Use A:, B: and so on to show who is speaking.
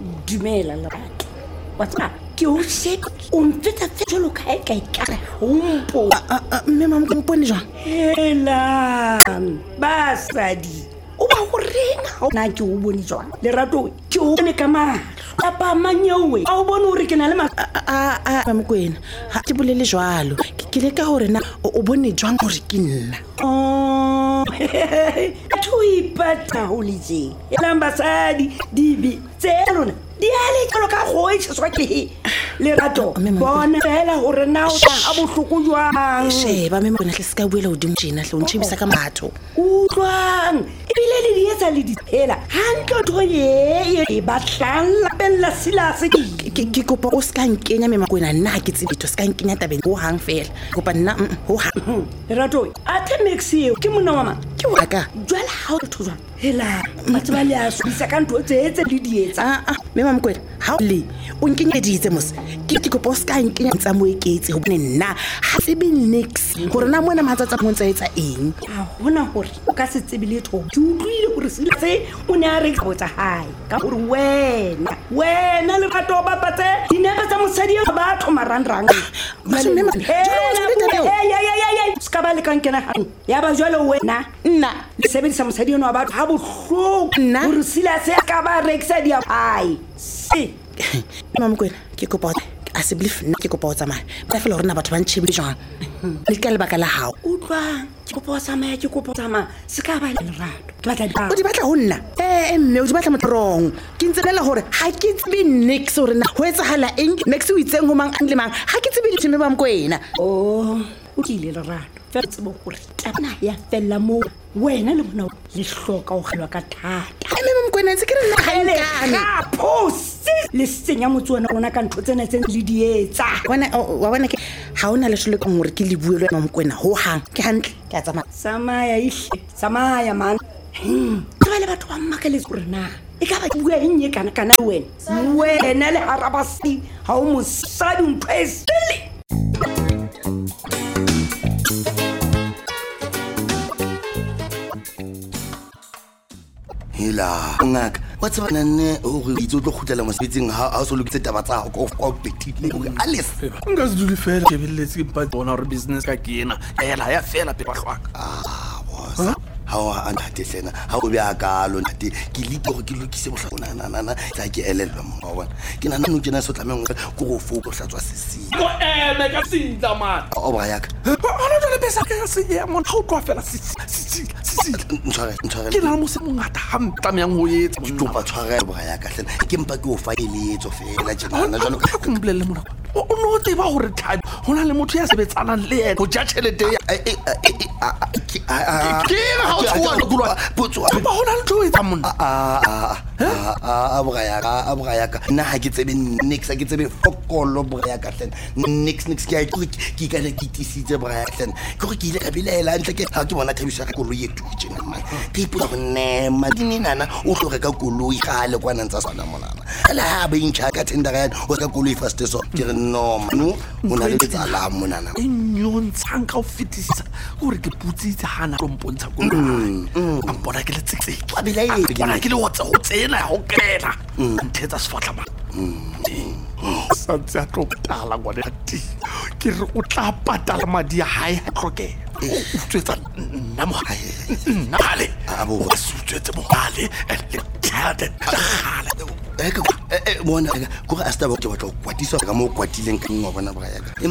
A: dumela Lerato wa tsaba ke o se o mfeta jalo ka ka hompo
B: mme mama ke mpone jwang
A: hela basadi o ba go rena na ke o bone jwang Lerato ke o bone ka mahlo papa manyewe a o bone hore ke na le
B: Mokwena ha ke bolele jwalo ke le ka hore na o bone jwang hore ke nna
A: to ipata ho letse elambasadi dibi tselona di ale tlo ka go itswa ke Lerato bona fela hore na o tla a bohloko jwang
B: sheba mme bona hle ska buela hodimo tjena hle o ntshebisa ka matho
A: utlwang ebile le di etsa le di phela hantle tho ye ba hlalla bella silase
B: ke kopa o ska nkenya mme Mokwena nna ke tsebito ska nkenya tabeng ho hang fela kopa nna ho hang
A: Lerato a the maxio ke mona mama
B: ke wa ka
A: jwala ha o thozwa hela batho ba le a swisa ka ntho tse le di etsa
B: mme Mokwena ha le o nkenya ditse mos ke kopa o ska nkenya tsa mo eketse ho bone nna ha se be nix hore na mona matsatsa mo ntse etsa eng
A: a hona hore o ka se tsebile tho ke utlwile hore silase o ne a re ka botsa hae ka hore wena le batho ba patse dinepe tsa mosadi ya batho marangrang ska ba le ka nkena hang ya ba jwale wena nna le sebedisa mosadi yona wa batho ha bohloko hore silase ka ba reksa dia hae
B: mama Mokwena ke kopa a se believe nna ke kopa o tsamaya ba fela hore na batho ba ntshebile jwang le ka lebaka la hao
A: utlwang ke kopa o tsamaya se ka ba Lerato ke batla
B: o di batla ho nna mme o di batla motrong ke ntselela hore ha ke tsebe nix hore na ho etsahala eng next o itseng ho mang le mang ha ke tsebe dithe mama Mokwena
A: o kile Lerato fa tsebo hore tabana ya fella mo wena le bona le hloka o kgelwa ka thata
B: mama Mokwena ntse ke re nna ha nkane
A: le senya motswana rona ka ntho tsena tse le di etsa
B: wa bona ke ha ona le hlole kong hore ke le buelwe mama Mokwena ho hang ke hantle ke a
A: samaya man tsaba le batho ba mmakele hore na e ka ba bua eng kana wena le harabasi ha o mosadi mpesele
C: hela ngaka wa tsaba nne o re itse o tlo khutlela mosebetsing ha o so lokitse taba tsa go go betile o Alice
D: nka se dule fela ke belletse ke pa bona hore business ka kena ya fela pe ba hlwaka
C: boss ha a ntatlena ha o be a kalo ntate ke lite go ke lokise bohlakona nana tla ke elelwa mo wa bona ke nana no kena so tlameng go go foko hlatswa sesi
D: go eme ka sintla man
C: o ba ya ka
D: ona jole pesa ka se ye mon ha o twa fela sisi
C: ntshware
D: ke na mo se mongata ha mtamyang ho etsa
C: tlopa tshware ba ya ka hlena ke mpa ke o faeletso fela jena jalo
D: ka kumblele mona o no tseba hore thabi hona le motho ya sebetsanang le yena go ja tšhelete ke ha o tswa kulwa
C: potso
D: ba hona le tlo etsa monna
C: abra ya ka nna ha ke tsebe nix ke tsebe fokolo bra ya ka hlena nix ke a ke ka le kitisitse bra ya hlena ke go ke ile ka bilela ntle ke ha ke bona thabisa ka koloi yetu tjena man ke ipotsa go nema dini nana o tlo reka koloi gale kwana ntsa sana monana ala ha ba intšha ka tendera ya o ka koloi fast so ke re no manu ona le tsala monana
D: nyontshang ka o fetisa gore ke putsitse hana go mpontsha koloi a bona ke le tsetse
C: a bilae
D: bona ke le ho tsena ho kena nthetsa sefatla ma sa tsa tlo patala ngwane ati ke re o tla patala madi a hae a tlokela o tswetsa nna mo hae nna hale
C: abo
D: o tswetse mo hale le tlhade tlhala
C: bona go a sta ba ke batla go kwatisa ka mo kwatileng ka ngwa bona ba ya ka